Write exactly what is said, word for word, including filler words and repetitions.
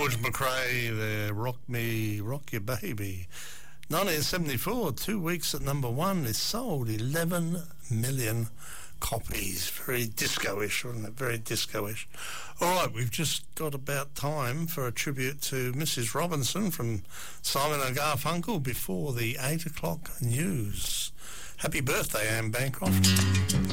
George McRae, there, Rock Me, Rock Your Baby. nineteen seventy-four, two weeks at number one, it sold eleven million copies. Very disco-ish, wasn't it? Very disco-ish. All right, we've just got about time for a tribute to Missus Robinson from Simon and Garfunkel before the eight o'clock news. Happy birthday, Anne Bancroft.